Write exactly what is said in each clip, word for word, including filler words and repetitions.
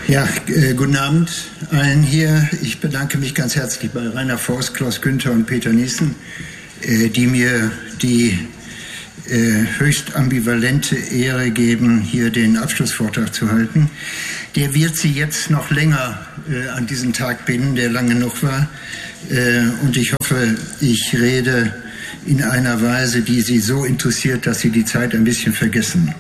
Ja, äh, guten Abend allen hier. Ich bedanke mich ganz herzlich bei Rainer Forst, Klaus Günther und Peter Niessen, äh, die mir die äh, höchst ambivalente Ehre geben, hier den Abschlussvortrag zu halten. Der wird Sie jetzt noch länger äh, an diesen Tag binden, der lang genug war. Äh, und ich hoffe, ich rede in einer Weise, die Sie so interessiert, dass Sie die Zeit ein bisschen vergessen.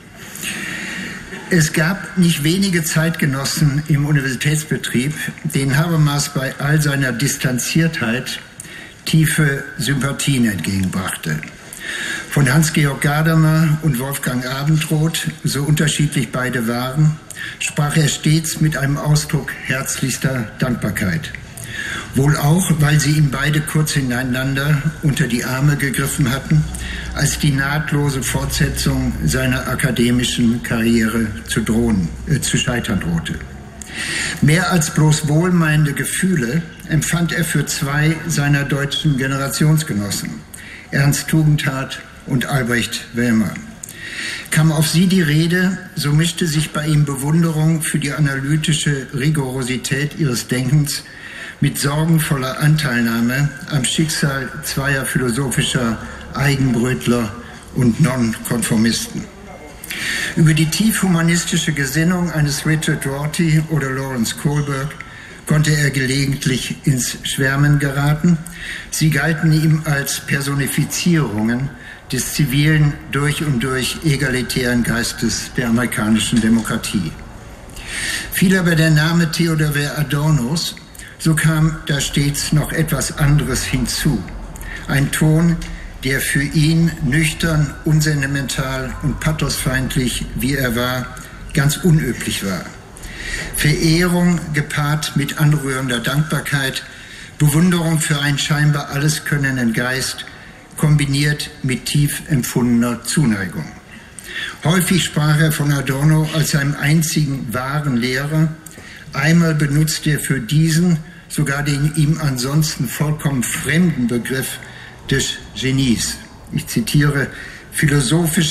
Es gab nicht wenige Zeitgenossen im Universitätsbetrieb, denen Habermas bei all seiner Distanziertheit tiefe Sympathien entgegenbrachte. Von Hans-Georg Gadamer und Wolfgang Abendroth, so unterschiedlich beide waren, sprach er stets mit einem Ausdruck herzlichster Dankbarkeit. Wohl auch, weil sie ihm beide kurz hintereinander unter die Arme gegriffen hatten, als die nahtlose Fortsetzung seiner akademischen Karriere zu, drohen, äh, zu scheitern drohte. Mehr als bloß wohlmeinende Gefühle empfand er für zwei seiner deutschen Generationsgenossen, Ernst Tugendhat und Albrecht Welmer. Kam auf sie die Rede, so mischte sich bei ihm Bewunderung für die analytische Rigorosität ihres Denkens mit sorgenvoller Anteilnahme am Schicksal zweier philosophischer Eigenbrötler und Nonkonformisten. Über die tief humanistische Gesinnung eines Richard Rorty oder Lawrence Kohlberg konnte er gelegentlich ins Schwärmen geraten. Sie galten ihm als Personifizierungen des zivilen, durch und durch egalitären Geistes der amerikanischen Demokratie. Fiel aber der Name Theodor W. Adornos, so kam da stets noch etwas anderes hinzu. Ein Ton, der für ihn nüchtern, unsentimental und pathosfeindlich, wie er war, ganz unüblich war. Verehrung gepaart mit anrührender Dankbarkeit, Bewunderung für einen scheinbar alles könnenden Geist, kombiniert mit tief empfundener Zuneigung. Häufig sprach er von Adorno als seinem einzigen wahren Lehrer. Einmal benutzte er für diesen sogar den ihm ansonsten vollkommen fremden Begriff des Genies. Ich zitiere: philosophische